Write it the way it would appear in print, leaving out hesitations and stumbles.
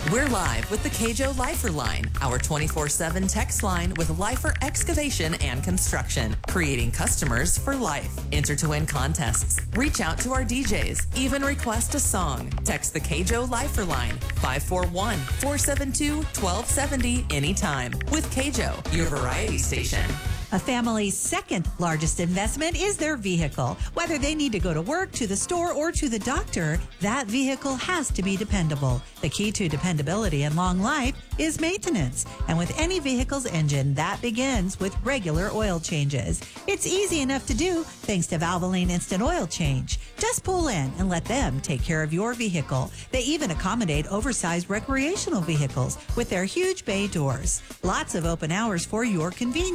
We're live with the Cajo Lifer Line, our 24/7 text line with Lifer Excavation and Construction, creating customers for life. Enter to win contests. Reach out to our DJs. Even request a song. Text the Cajo Lifer Line, 541-472-1270 anytime. With Cajo, your variety station. A family's second largest investment is their vehicle. Whether they need to go to work, to the store, or to the doctor, that vehicle has to be dependable. The key to dependability and long life is maintenance. And with any vehicle's engine, that begins with regular oil changes. It's easy enough to do thanks to Valvoline Instant Oil Change. Just pull in and let them take care of your vehicle. They even accommodate oversized recreational vehicles with their huge bay doors. Lots of open hours for your convenience.